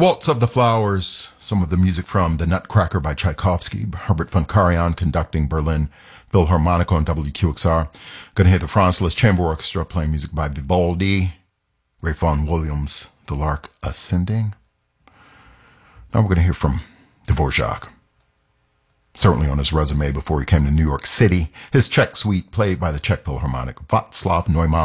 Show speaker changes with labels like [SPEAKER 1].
[SPEAKER 1] Waltz of the Flowers, some of the music from The Nutcracker by Tchaikovsky, Herbert von Karajan conducting Berlin Philharmonic on WQXR. Going to hear the France Liszt Chamber Orchestra playing music by Vivaldi, Ray Vaughan Williams, The Lark Ascending. Now we're going to hear from Dvorak. Certainly on his resume before he came to New York City, his Czech suite played by the Czech Philharmonic, Václav Neumann.